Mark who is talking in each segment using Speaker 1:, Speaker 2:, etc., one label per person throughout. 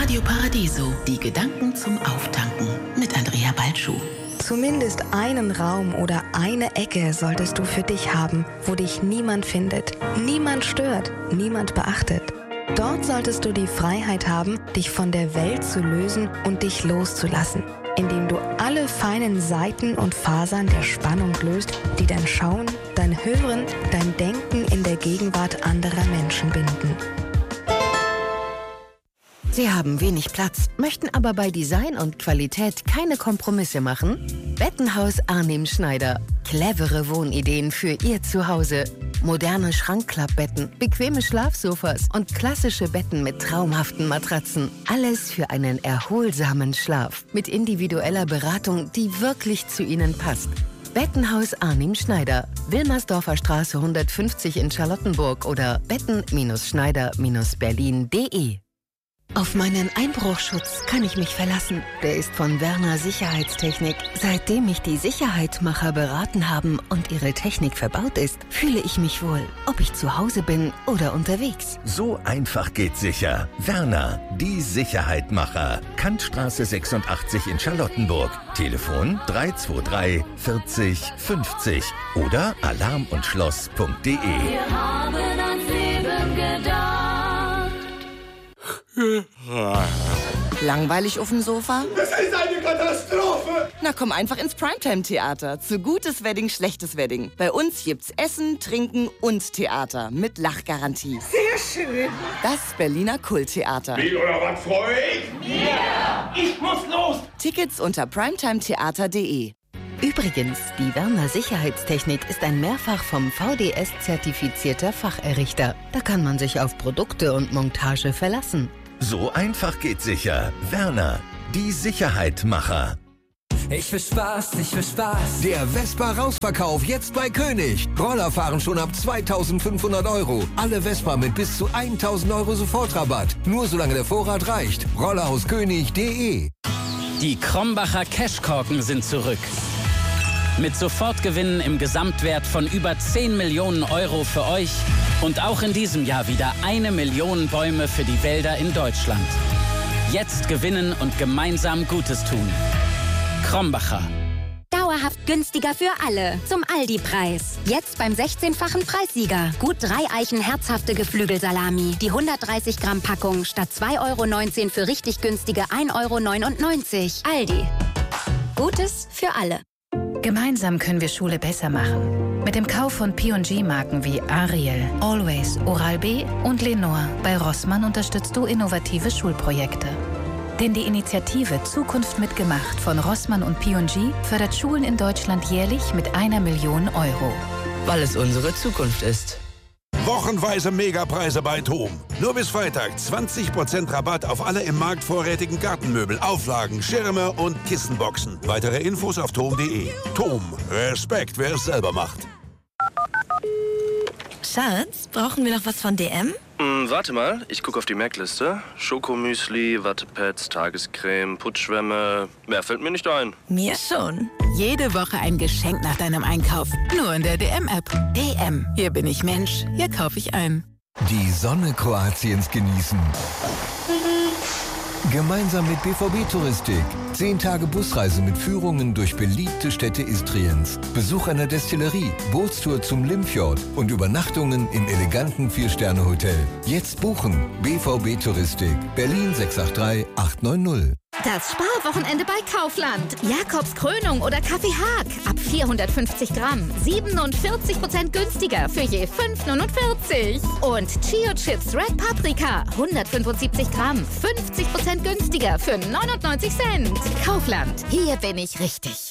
Speaker 1: Radio Paradiso, die Gedanken zum Auftanken mit Andrea Balschuh.
Speaker 2: Zumindest einen Raum oder eine Ecke solltest du für dich haben, wo dich niemand findet, niemand stört, niemand beachtet. Dort solltest du die Freiheit haben, dich von der Welt zu lösen und dich loszulassen, indem du alle feinen Seiten und Fasern der Spannung löst, die dein Schauen, dein Hören, dein Denken in der Gegenwart anderer Menschen binden.
Speaker 3: Sie haben wenig Platz, möchten aber bei Design und Qualität keine Kompromisse machen? Bettenhaus Arnim Schneider. Clevere Wohnideen für Ihr Zuhause. Moderne Schrankklappbetten, bequeme Schlafsofas und klassische Betten mit traumhaften Matratzen. Alles für einen erholsamen Schlaf. Mit individueller Beratung, die wirklich zu Ihnen passt. Bettenhaus Arnim Schneider. Wilmersdorfer Straße 150 in Charlottenburg oder betten-schneider-berlin.de. Auf meinen Einbruchschutz kann ich mich verlassen. Der ist von Werner Sicherheitstechnik. Seitdem mich die Sicherheitmacher beraten haben und ihre Technik verbaut ist, fühle ich mich wohl, ob ich zu Hause bin oder unterwegs.
Speaker 4: So einfach geht sicher. Werner, die Sicherheitmacher. Kantstraße 86 in Charlottenburg. Telefon 323 40 50 oder alarmundschloss.de.
Speaker 5: Wir haben ans Leben gedacht.
Speaker 6: Langweilig auf dem Sofa?
Speaker 7: Das ist eine Katastrophe!
Speaker 6: Na, komm einfach ins Primetime-Theater. Zu gutes Wedding, schlechtes Wedding. Bei uns gibt's Essen, Trinken und Theater mit Lachgarantie.
Speaker 7: Sehr schön!
Speaker 6: Das Berliner Kulttheater.
Speaker 7: Wie oder was, Freund?
Speaker 5: Yeah!
Speaker 7: Ich muss los!
Speaker 6: Tickets unter primetimetheater.de.
Speaker 3: Übrigens, die Werner Sicherheitstechnik ist ein mehrfach vom VDS zertifizierter Facherrichter. Da kann man sich auf Produkte und Montage verlassen.
Speaker 4: So einfach geht sicher. Werner, die Sicherheitmacher.
Speaker 8: Ich will Spaß, ich will Spaß.
Speaker 9: Der Vespa-Rausverkauf jetzt bei König. Roller fahren schon ab 2.500 €. Alle Vespa mit bis zu 1.000 € Sofortrabatt. Nur solange der Vorrat reicht. Rollerhauskönig.de.
Speaker 10: Die Krombacher Cashkorken sind zurück. Mit Sofortgewinnen im Gesamtwert von über 10 Millionen € für euch und auch in diesem Jahr wieder 1 Million Bäume für die Wälder in Deutschland. Jetzt gewinnen und gemeinsam Gutes tun. Krombacher.
Speaker 11: Dauerhaft günstiger für alle. Zum Aldi-Preis. Jetzt beim 16-fachen Preissieger. Gut 3 Eichen herzhafte Geflügelsalami. Die 130 Gramm Packung statt 2,19 € für richtig günstige 1,99 €. Aldi. Gutes für alle.
Speaker 12: Gemeinsam können wir Schule besser machen. Mit dem Kauf von P&G-Marken wie Ariel, Always, Oral-B und Lenore. Bei Rossmann unterstützt du innovative Schulprojekte. Denn die Initiative Zukunft mitgemacht von Rossmann und P&G fördert Schulen in Deutschland jährlich mit 1 Million €.
Speaker 13: Weil es unsere Zukunft ist.
Speaker 14: Wochenweise Megapreise bei TOM. Nur bis Freitag 20% Rabatt auf alle im Markt vorrätigen Gartenmöbel, Auflagen, Schirme und Kissenboxen. Weitere Infos auf tom.de. TOM. Respekt, wer es selber macht.
Speaker 15: Schatz, brauchen wir noch was von DM?
Speaker 16: Warte mal, ich gucke auf die Merkliste. Schokomüsli, Wattepads, Tagescreme, Putzschwämme. Mehr fällt mir nicht ein.
Speaker 15: Mir schon.
Speaker 17: Jede Woche ein Geschenk nach deinem Einkauf. Nur in der DM-App. DM. Hier bin ich Mensch. Hier kaufe ich ein.
Speaker 9: Die Sonne Kroatiens genießen. Gemeinsam mit BVB Touristik. 10 Tage Busreise mit Führungen durch beliebte Städte Istriens. Besuch einer Destillerie, Bootstour zum Limfjord und Übernachtungen im eleganten 4-Sterne-Hotel. Jetzt buchen. BVB Touristik. Berlin 683 890.
Speaker 18: Das Sparwochenende bei Kaufland. Jakobs Krönung oder Kaffee Haag. Ab 450 Gramm. 47% günstiger für je 5,49. Und Chio Chips Red Paprika. 175 Gramm. 50% günstiger für 99 Cent. Kaufland. Hier bin ich richtig.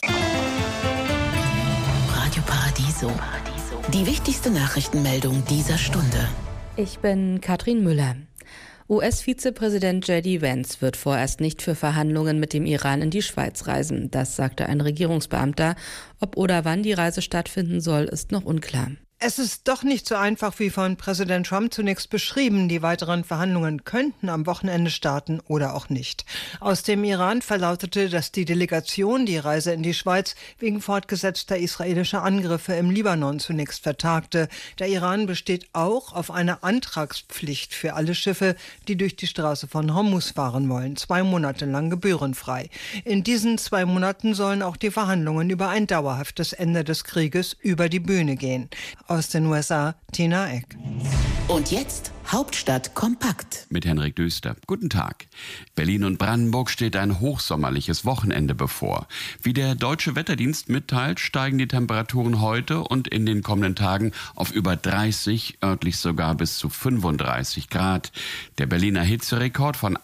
Speaker 1: Radio Paradiso. Die wichtigste Nachrichtenmeldung dieser Stunde.
Speaker 19: Ich bin Katrin Müller. US-Vizepräsident J.D. Vance wird vorerst nicht für Verhandlungen mit dem Iran in die Schweiz reisen. Das sagte ein Regierungsbeamter. Ob oder wann die Reise stattfinden soll, ist noch unklar.
Speaker 20: Es ist doch nicht so einfach wie von Präsident Trump zunächst beschrieben. Die weiteren Verhandlungen könnten am Wochenende starten oder auch nicht. Aus dem Iran verlautete, dass die Delegation die Reise in die Schweiz wegen fortgesetzter israelischer Angriffe im Libanon zunächst vertagte. Der Iran besteht auch auf einer Antragspflicht für alle Schiffe, die durch die Straße von Hormuz fahren wollen. 2 Monate lang gebührenfrei. In diesen 2 Monaten sollen auch die Verhandlungen über ein dauerhaftes Ende des Krieges über die Bühne gehen. Aus den USA, Tina Eck.
Speaker 1: Und jetzt Hauptstadt kompakt.
Speaker 21: Mit Henrik Düster. Guten Tag. Berlin und Brandenburg steht ein hochsommerliches Wochenende bevor. Wie der Deutsche Wetterdienst mitteilt, steigen die Temperaturen heute und in den kommenden Tagen auf über 30, örtlich sogar bis zu 35 Grad. Der Berliner Hitzerekord von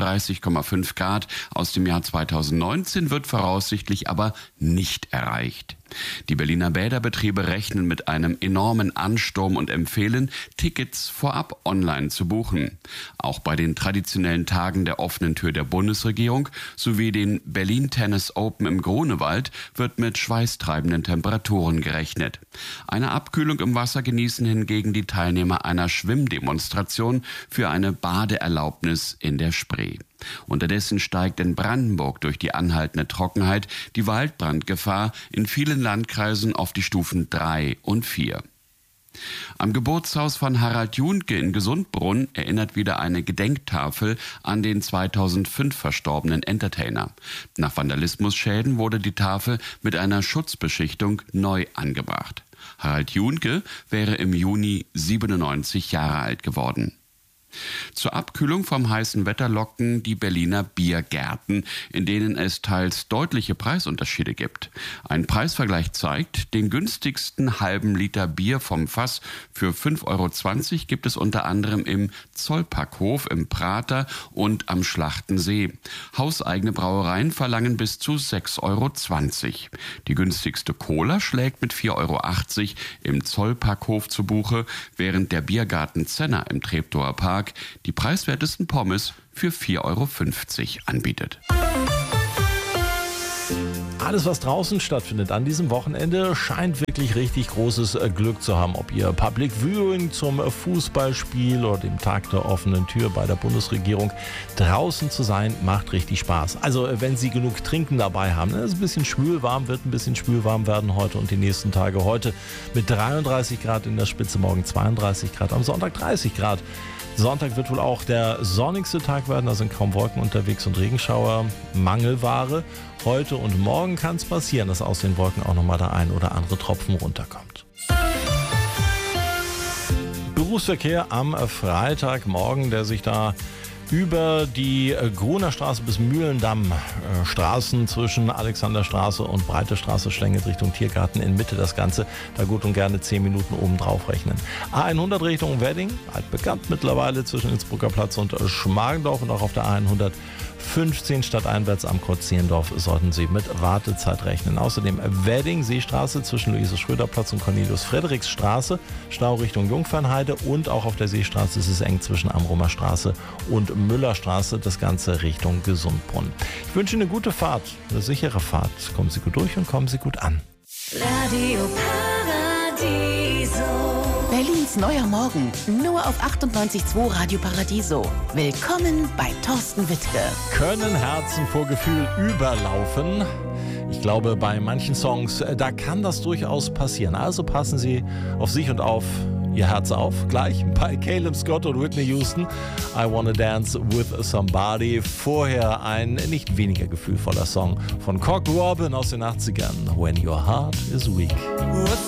Speaker 21: 38,5 Grad aus dem Jahr 2019 wird voraussichtlich aber nicht erreicht. Die Berliner Bäderbetriebe rechnen mit einem enormen Ansturm und empfehlen, Tickets vorab online zu buchen. Auch bei den traditionellen Tagen der offenen Tür der Bundesregierung sowie den Berlin Tennis Open im Grunewald wird mit schweißtreibenden Temperaturen gerechnet. Eine Abkühlung im Wasser genießen hingegen die Teilnehmer einer Schwimmdemonstration für eine Badeerlaubnis in der Spree. Unterdessen steigt in Brandenburg durch die anhaltende Trockenheit die Waldbrandgefahr in vielen Landkreisen auf die Stufen 3 und 4. Am Geburtshaus von Harald Juhnke in Gesundbrunn erinnert wieder eine Gedenktafel an den 2005 verstorbenen Entertainer. Nach Vandalismusschäden wurde die Tafel mit einer Schutzbeschichtung neu angebracht. Harald Juhnke wäre im Juni 97 Jahre alt geworden. Zur Abkühlung vom heißen Wetter locken die Berliner Biergärten, in denen es teils deutliche Preisunterschiede gibt. Ein Preisvergleich zeigt, den günstigsten halben Liter Bier vom Fass für 5,20 € gibt es unter anderem im Zollpackhof im Prater und am Schlachtensee. Hauseigene Brauereien verlangen bis zu 6,20 €. Die günstigste Cola schlägt mit 4,80 € im Zollpackhof zu Buche, während der Biergarten Zenner im Treptower Park die preiswertesten Pommes für 4,50 € anbietet.
Speaker 22: Alles, was draußen stattfindet an diesem Wochenende, scheint wirklich richtig großes Glück zu haben. Ob ihr Public Viewing zum Fußballspiel oder dem Tag der offenen Tür bei der Bundesregierung, draußen zu sein, macht richtig Spaß. Also wenn Sie genug Trinken dabei haben, es ist ein bisschen schwülwarm, wird ein bisschen schwülwarm werden heute und die nächsten Tage. Heute mit 33 Grad in der Spitze, morgen 32 Grad, am Sonntag 30 Grad. Sonntag wird wohl auch der sonnigste Tag werden, da sind kaum Wolken unterwegs und Regenschauer Mangelware. Heute und morgen kann es passieren, dass aus den Wolken auch nochmal der ein oder andere Tropfen runterkommt. Berufsverkehr am Freitagmorgen, der sich da über die Gruner Straße bis Mühlendamm Straßen zwischen Alexanderstraße und Breite Straße schlängelt Richtung Tiergarten in Mitte das Ganze. Da gut und gerne 10 Minuten oben drauf rechnen. A100 Richtung Wedding, altbekannt mittlerweile zwischen Innsbrucker Platz und Schmargendorf, und auch auf der A115 stadteinwärts am Kreuz Zehlendorf sollten Sie mit Wartezeit rechnen. Außerdem Wedding Seestraße zwischen Luise-Schröder-Platz und Cornelius-Friedrichs-Straße, Stau Richtung Jungfernheide, und auch auf der Seestraße ist es eng zwischen Amrumer Straße und Müllerstraße, das Ganze Richtung Gesundbrunn. Ich wünsche Ihnen eine gute Fahrt, eine sichere Fahrt. Kommen Sie gut durch und kommen Sie gut an.
Speaker 5: Radio Paradiso.
Speaker 1: Berlins neuer Morgen, nur auf 98.2 Radio Paradiso. Willkommen bei Thorsten Wittke.
Speaker 22: Können Herzen vor Gefühl überlaufen? Ich glaube, bei manchen Songs, da kann das durchaus passieren. Also passen Sie auf sich und auf Ihr Herz auf. Gleich bei Caleb Scott und Whitney Houston. I Wanna Dance with Somebody. Vorher ein nicht weniger gefühlvoller Song von Cock Robin aus den 80ern. When Your Heart is Weak.